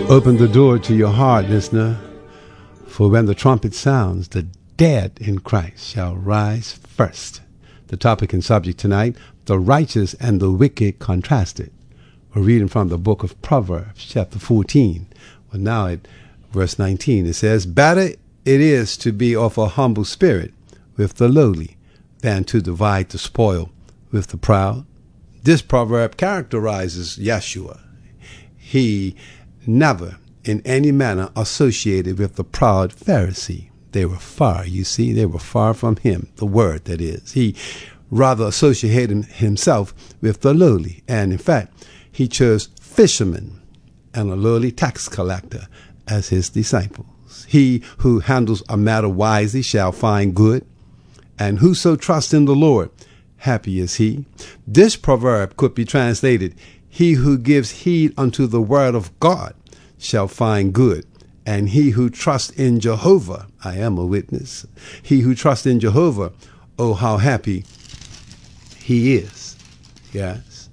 Open the door to your heart, listener, for when the trumpet sounds, the dead in Christ shall rise first. The topic and subject tonight, the righteous and the wicked contrasted. We're reading from the book of Proverbs, chapter 14. Well, now at verse 19, it says, "Better it is to be of a humble spirit with the lowly than to divide the spoil with the proud." This proverb characterizes Yeshua. He never in any manner associated with the proud Pharisee. They were far, you see, they were far from him, the word that is. He rather associated himself with the lowly, and in fact, he chose fishermen and a lowly tax collector as his disciples. He who handles a matter wisely shall find good, and whoso trusts in the Lord, happy is he. This proverb could be translated, "He who gives heed unto the word of God shall find good, and he who trusts in Jehovah," I am a witness, "he who trusts in Jehovah, oh, how happy he is." Yes.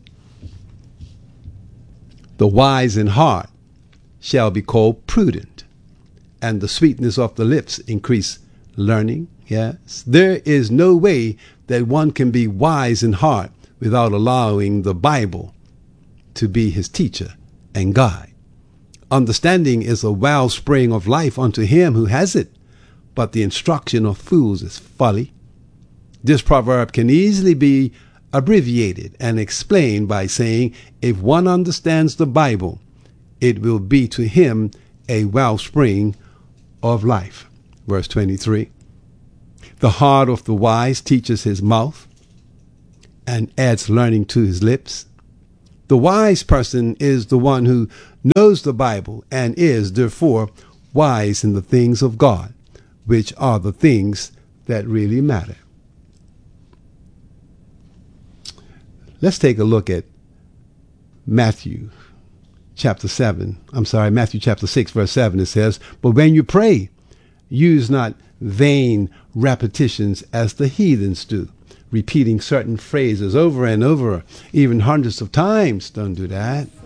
"The wise in heart shall be called prudent, and the sweetness of the lips increase learning." Yes. There is no way that one can be wise in heart without allowing the Bible to be his teacher and guide. Understanding is a wellspring of life unto him who has it, but the instruction of fools is folly. This proverb can easily be abbreviated and explained by saying, if one understands the Bible, it will be to him a wellspring of life. Verse 23, "The heart of the wise teaches his mouth and adds learning to his lips." The wise person is the one who knows the Bible and is, therefore, wise in the things of God, which are the things that really matter. Let's take a look at Matthew chapter 6, verse 7. It says, "But when you pray, use not vain repetitions as the heathens do," repeating certain phrases over and over, even hundreds of times. Don't do that.